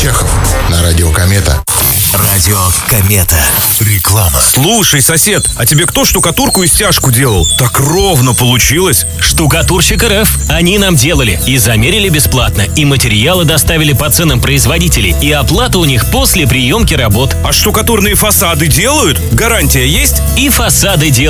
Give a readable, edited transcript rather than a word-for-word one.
Чехов на радио «Комета». Радио «Комета». Реклама. Слушай, сосед, а тебе кто штукатурку и стяжку делал? Так ровно получилось. Штукатурщик РФ. Они нам делали. И замерили бесплатно, и материалы доставили по ценам производителей, и оплата у них после приемки работ. А штукатурные фасады делают? Гарантия есть? И фасады делают.